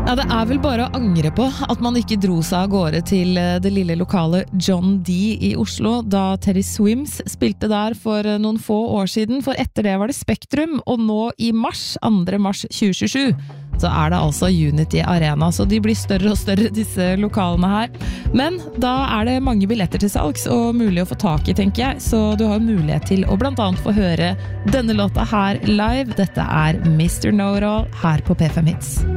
Ja, det vel bare å angre på at man ikke dro seg av gårde til det lille lokale John D i Oslo da Teddy Swims spilte der for noen få år siden, for etter det var det Spektrum, og nå i mars, 2. mars 2027, så det altså Unity Arena, så de blir større og større disse lokalene her. Men da det mange billetter til salgs og mulig å få tak i, tenker jeg, så du har mulighet til å blant annet få høre denne låta her live. Dette Mr. Know-It-All her på P5 Hits.